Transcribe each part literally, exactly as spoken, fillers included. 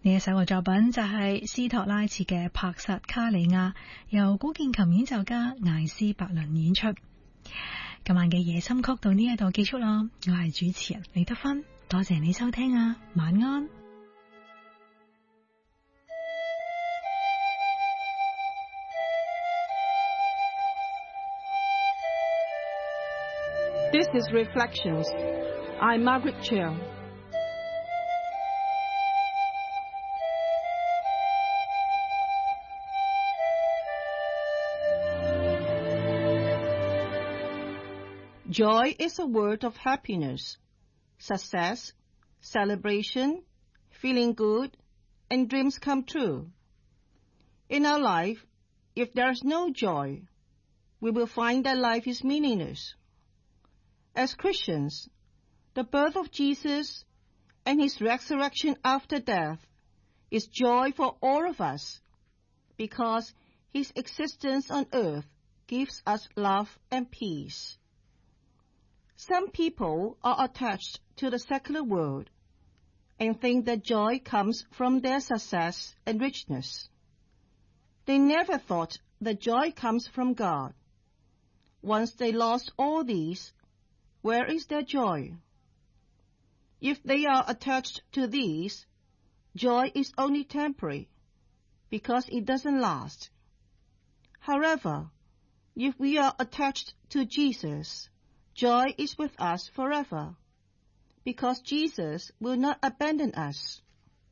呢一首嘅作品就係斯托拉茨嘅帕薩卡里亞，由古鍵琴演奏家艾斯伯倫演出。今晚嘅夜心曲到呢一度結束啦，我係主持人李德芬，多謝你收聽啊，晚安。 This is Reflections. I'm Margaret Cheung. Joy is a word of happiness, success, celebration, feeling good, and dreams come true. In our life, if there's no joy, we will find that life is meaningless. As Christians, the birth of Jesus and his resurrection after death is joy for all of us, because his existence on earth gives us love and peace. Some people are attached to the secular world and think that joy comes from their success and richness. They never thought that joy comes from God. Once they lost all these, where is their joy? If they are attached to these, joy is only temporary, because it doesn't last. However, if we are attached to Jesus, joy is with us forever, because Jesus will not abandon us.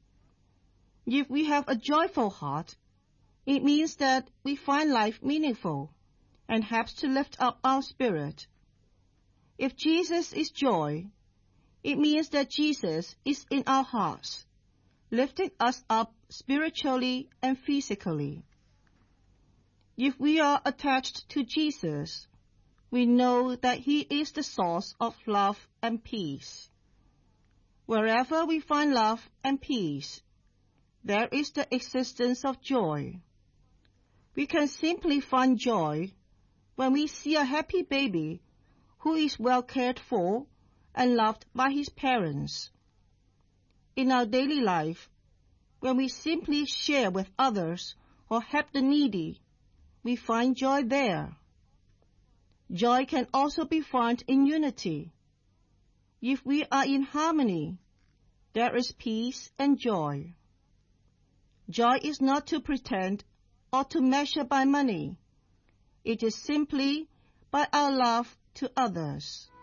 If we have a joyful heart, it means that we find life meaningful and helps to lift up our spirit. If Jesus is joy, it means that Jesus is in our hearts, lifting us up spiritually and physically. If we are attached to Jesus, we know that he is the source of love and peace. Wherever we find love and peace, there is the existence of joy. We can simply find joy when we see a happy baby who is well cared for and loved by his parents. In our daily life, when we simply share with others or help the needy, we find joy there. Joy can also be found in unity. If we are in harmony, there is peace and joy. Joy is not to pretend or to measure by money. It is simply by our love to others.